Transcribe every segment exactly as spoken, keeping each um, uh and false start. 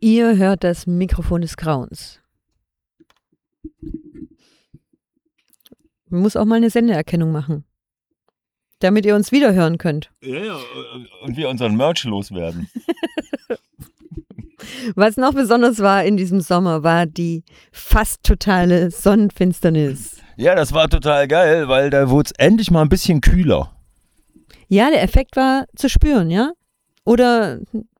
Ihr hört das Mikrofon des Grauens. Man muss auch mal eine Sendeerkennung machen, damit ihr uns wiederhören könnt. Ja, ja, und wir unseren Merch loswerden. Was noch besonders war in diesem Sommer, war die fast totale Sonnenfinsternis. Ja, das war total geil, weil da wurde es endlich mal ein bisschen kühler. Ja, der Effekt war zu spüren, ja? Oder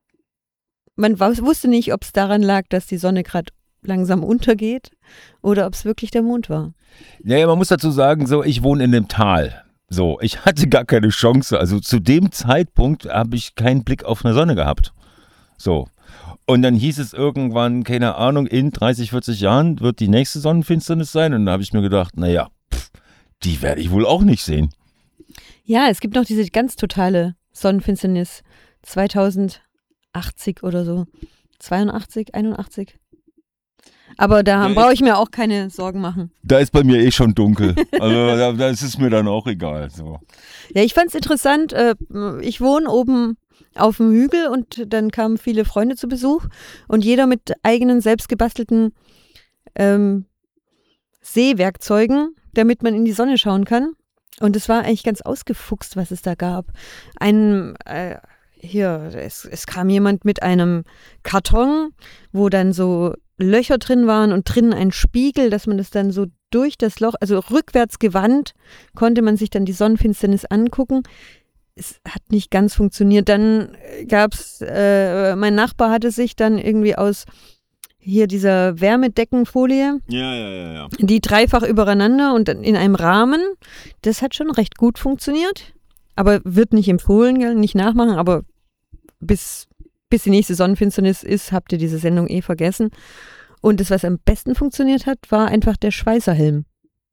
man wusste nicht, ob es daran lag, dass die Sonne gerade langsam untergeht oder ob es wirklich der Mond war. Naja, man muss dazu sagen, so, ich wohne in dem Tal. So, ich hatte gar keine Chance. Also zu dem Zeitpunkt habe ich keinen Blick auf eine Sonne gehabt. So. Und dann hieß es irgendwann, keine Ahnung, in dreißig, vierzig Jahren wird die nächste Sonnenfinsternis sein. Und dann habe ich mir gedacht, naja, pff, die werde ich wohl auch nicht sehen. Ja, es gibt noch diese ganz totale Sonnenfinsternis zweitausendachtzig oder so. zweiundachtzig, einundachtzig. Aber da Ja, brauche ich mir auch keine Sorgen machen. Da ist bei mir eh schon dunkel. Also da, da ist es mir dann auch egal. So. Ja, ich fand es interessant. Äh, ich wohne oben auf dem Hügel und dann kamen viele Freunde zu Besuch und jeder mit eigenen selbstgebastelten ähm, Sehwerkzeugen, damit man in die Sonne schauen kann. Und es war eigentlich ganz ausgefuchst, was es da gab. Ein, äh, hier, es, es kam jemand mit einem Karton, wo dann so Löcher drin waren und drinnen ein Spiegel, dass man das dann so durch das Loch, also rückwärts gewandt, konnte man sich dann die Sonnenfinsternis angucken. Es hat nicht ganz funktioniert. Dann gab es, äh, mein Nachbar hatte sich dann irgendwie aus hier dieser Wärmedeckenfolie, Ja, ja, ja, ja. die dreifach übereinander und dann in einem Rahmen. Das hat schon recht gut funktioniert, aber wird nicht empfohlen, nicht nachmachen, aber bis, bis die nächste Sonnenfinsternis ist, habt ihr diese Sendung eh vergessen. Und das, was am besten funktioniert hat, war einfach der Schweißerhelm.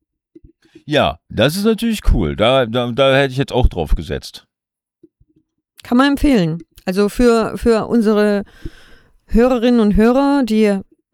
Ja, das ist natürlich cool. Da, da, da hätte ich jetzt auch drauf gesetzt. Kann man empfehlen. Also für, für unsere Hörerinnen und Hörer, die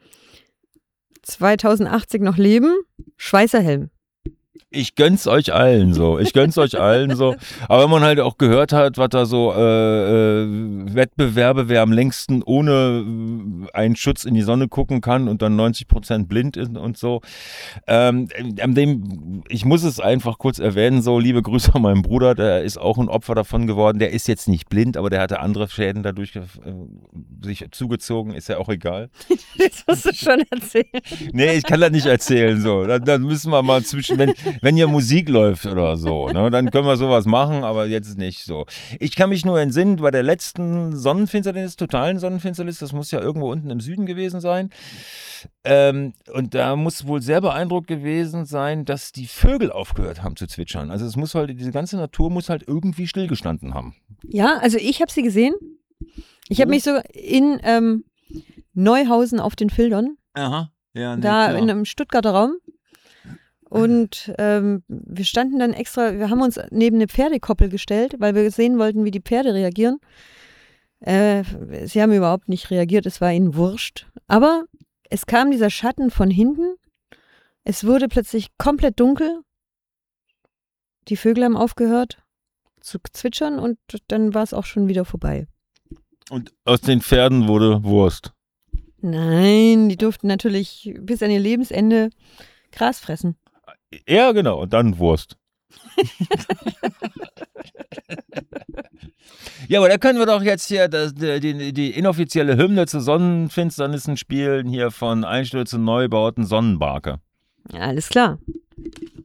zweitausendachtzig noch leben, Schweißerhelm. Ich gönn's euch allen so. Ich gönn's euch allen so. Aber wenn man halt auch gehört hat, was da so äh, äh, Wettbewerbe, wer am längsten ohne äh, einen Schutz in die Sonne gucken kann und dann neunzig Prozent blind ist und so. Ähm, an dem, ich muss es einfach kurz erwähnen, so liebe Grüße an meinen Bruder, der ist auch ein Opfer davon geworden. Der ist jetzt nicht blind, aber der hatte andere Schäden dadurch äh, sich zugezogen, ist ja auch egal. Das musst du schon erzählen. Nee, ich kann das nicht erzählen so. Dann, dann müssen wir mal zwischen, wenn Wenn hier Musik läuft oder so, ne, dann können wir sowas machen, aber jetzt nicht so. Ich kann mich nur entsinnen, bei der letzten Sonnenfinsternis, totalen Sonnenfinsternis, das muss ja irgendwo unten im Süden gewesen sein. Ähm, und da muss wohl sehr beeindruckt gewesen sein, dass die Vögel aufgehört haben zu zwitschern. Also es muss halt, diese ganze Natur muss halt irgendwie stillgestanden haben. Ja, also ich habe sie gesehen. Ich habe mich so in ähm, Neuhausen auf den Fildern, Aha, ja, nee, da klar. in einem Stuttgarter Raum. Und ähm, wir standen dann extra, wir haben uns neben eine Pferdekoppel gestellt, weil wir sehen wollten, wie die Pferde reagieren. Äh, sie haben überhaupt nicht reagiert, es war ihnen wurscht. Aber es kam dieser Schatten von hinten, es wurde plötzlich komplett dunkel, die Vögel haben aufgehört zu zwitschern und dann war es auch schon wieder vorbei. Und aus den Pferden wurde Wurst. Nein, die durften natürlich bis an ihr Lebensende Gras fressen. Ja, genau, und dann Wurst. Ja, aber da können wir doch jetzt hier das, die, die inoffizielle Hymne zu Sonnenfinsternissen spielen, hier von Einstürzen, Neubauten, Sonnenbarke. Ja, alles klar.